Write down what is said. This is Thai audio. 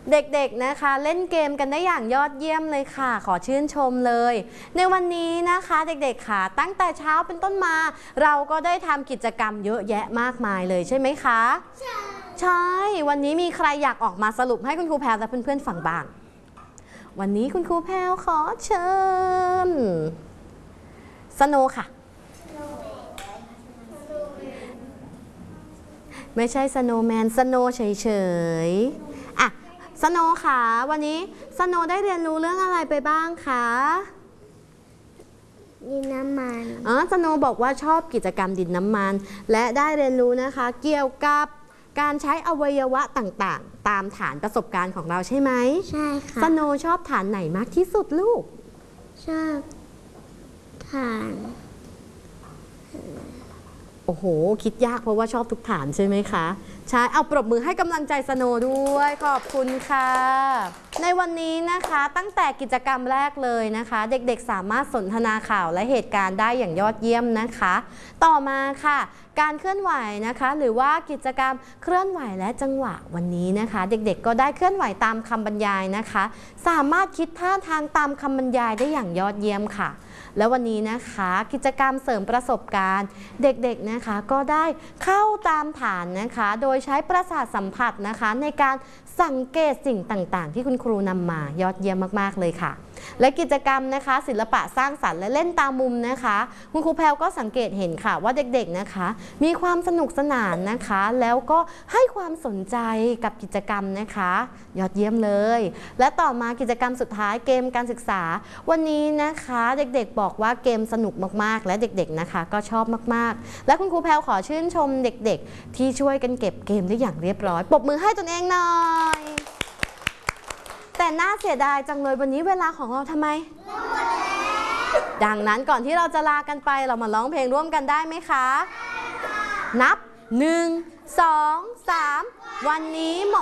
เด็กๆนะคะเล่นเกมกันได้อย่างยอดเยี่ยมเลยค่ะขอชื่นชมเลยในวันนี้นะคะเด็กๆค่ะตั้งแต่เช้าเป็นต้นมาเราก็ได้ทำกิจกรรมเยอะแยะมากมายเลยใช่ไหมคะใช่วันนี้มีใครอยากออกมาสรุปให้คุณครูแพรและเพื่อนๆฟังบ้างวันนี้คุณครูแพรขอเชิญสโนค่ะไม่ใช่สโนว์แมนสโนว์เฉยๆอ่ะสโนว์ค่ะวันนี้สโนว์ได้เรียนรู้เรื่องอะไรไปบ้างคะดินน้ำมันสโนว์บอกว่าชอบกิจกรรมดินน้ำมันและได้เรียนรู้นะคะเกี่ยวกับการใช้อวัยวะต่างๆตามฐานประสบการณ์ของเราใช่ไหมใช่ค่ะสโนว์ชอบฐานไหนมากที่สุดลูกชอบฐานโอ้โหคิดยากเพราะว่าชอบทุกฐานใช่ไหมคะใช่เอาปรบมือให้กำลังใจสโนว์ด้วยขอบคุณค่ะในวันนี้นะคะตั้งแต่กิจกรรมแรกเลยนะคะเด็กๆสามารถสนทนาข่าวและเหตุการณ์ได้อย่างยอดเยี่ยมนะคะต่อมาค่ะการเคลื่อนไหวนะคะหรือว่ากิจกรรมเคลื่อนไหวและจังหวะวันนี้นะคะเด็กๆก็ได้เคลื่อนไหวตามคำบรรยายนะคะสามารถคิดท่าทางตามคำบรรยายได้อย่างยอดเยี่ยมค่ะแล้ววันนี้นะคะกิจกรรมเสริมประสบการณ์เด็กๆนะคะก็ได้เข้าตามฐานนะคะโดยใช้ประสาทสัมผัสนะคะในการสังเกตสิ่งต่างๆที่คุณครูนำมายอดเยี่ยมมากๆเลยค่ะและกิจกรรมนะคะศิลปะสร้างสรรค์และเล่นตามมุมนะคะคุณครูแพรวก็สังเกตเห็นค่ะว่าเด็กๆนะคะมีความสนุกสนานนะคะแล้วก็ให้ความสนใจกับกิจกรรมนะคะยอดเยี่ยมเลยและต่อมากิจกรรมสุดท้ายเกมการศึกษาวันนี้นะคะเด็กๆบอกว่าเกมสนุกมากๆและเด็กๆนะคะก็ชอบมากๆและคุณครูแพรวขอชื่นชมเด็กๆที่ช่วยกันเก็บเกมได้อย่างเรียบร้อยปรบมือให้ตนเองหน่อยแต่น่าเสียดายจังเลยวันนี้เวลาของเราทำไมดังนั้นก่อนที่เราจะลากันไปเรามาร้องเพลงร่วมกันได้ไหมคะนับ1 2 3วันนี้หมอ